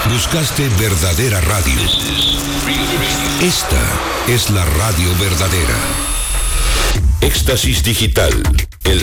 Buscaste verdadera radio. Esta es la radio verdadera. Éxtasis Digital.